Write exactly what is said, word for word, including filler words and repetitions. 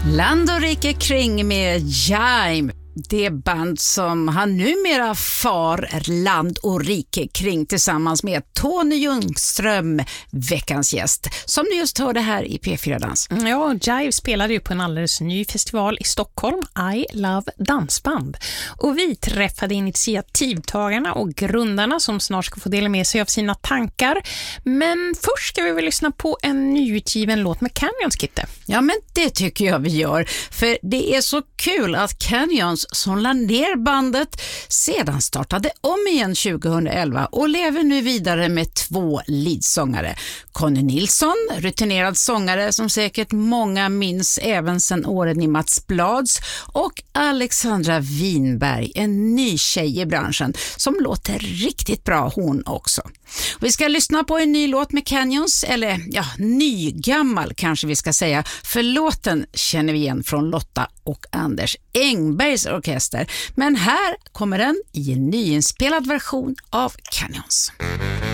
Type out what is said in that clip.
Land och rike kring med Jive. Det band som han numera far land och rike kring tillsammans med Tony Ljungström, veckans gäst, som ni just hörde här i P fyra Dans. Ja, Jive spelade ju på en alldeles ny festival i Stockholm, I Love Dansband. Och vi träffade initiativtagarna och grundarna som snart ska få dela med sig av sina tankar. Men först ska vi väl lyssna på en nyutgiven låt med Canyons, Kitte. Ja, men det tycker jag vi gör. För det är så kul att Canyons, som la ner bandet, sedan startade om igen tjugohundraelva och lever nu vidare med två leadsångare. Conny Nilsson, rutinerad sångare som säkert många minns även sedan åren i Mats Blads, och Alexandra Winberg, en ny tjej i branschen som låter riktigt bra hon också. Vi ska lyssna på en ny låt med Canyons, eller ja, nygammal kanske vi ska säga, för låten känner vi igen från Lotta och Anders Engbergs orkester. Men här kommer den i en nyinspelad version av Canyons.